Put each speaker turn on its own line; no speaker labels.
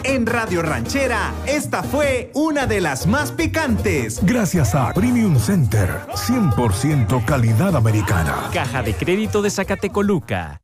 En Radio Ranchera, esta fue una de las más picantes.
Gracias a Premium Center, 100% calidad americana.
Caja de Crédito de Zacatecoluca.